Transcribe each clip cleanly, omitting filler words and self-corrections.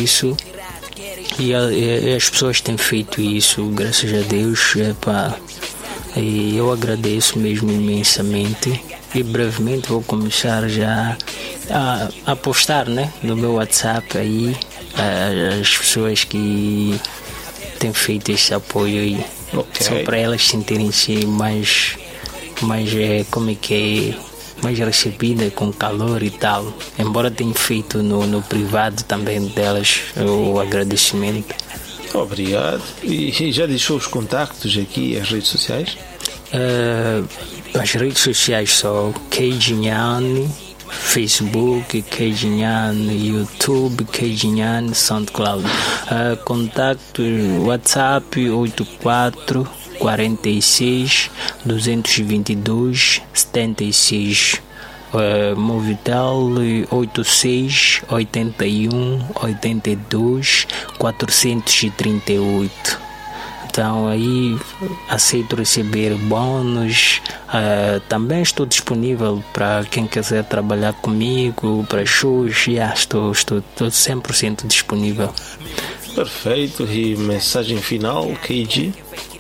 isso. E as pessoas têm feito isso, graças a Deus. E eu agradeço mesmo imensamente. E brevemente vou começar já a postar, né, no meu WhatsApp aí as pessoas que têm feito esse apoio aí. Okay. Só para elas sentirem-se mais como é que é, mais recebida, com calor e tal. Embora tenha feito no privado também delas o agradecimento. Obrigado. E já deixou os contactos aqui, as redes sociais? As redes sociais são Keijinhane, Facebook, Keijinhane, YouTube, Keijinhane, SoundCloud. Contato WhatsApp 84 46 222 76. Movitel 86 81 82 438. Então aí aceito receber bônus. Também estou disponível para quem quiser trabalhar comigo, para shows. Estou 100% disponível. Perfeito. E mensagem final, KG?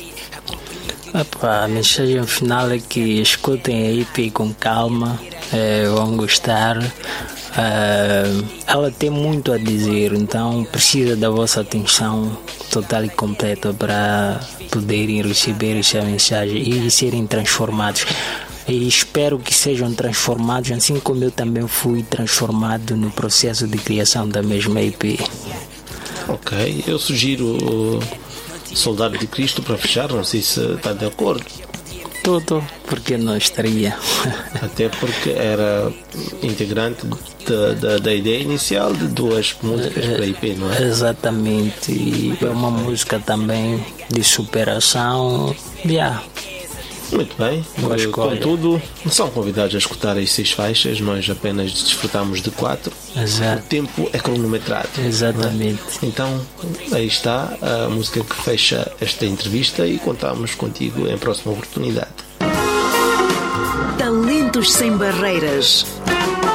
A mensagem final é que escutem a EP com calma, vão gostar. Ela tem muito a dizer, então precisa da vossa atenção total e completa para poderem receber essa mensagem e serem transformados. E espero que sejam transformados, assim como eu também fui transformado no processo de criação da mesma EP. Ok, eu sugiro Soldado de Cristo para fechar, não sei se está de acordo. Tudo, porque não estaria. Até porque era integrante da ideia inicial de duas músicas para a IP, não é? Exatamente, e é uma música também de superação. Muito bem, contudo, são convidados a escutar as 6 faixas, nós apenas desfrutamos de 4. Exato. O tempo é cronometrado. Exatamente. Então, aí está a música que fecha esta entrevista e contamos contigo em próxima oportunidade. Talentos sem barreiras.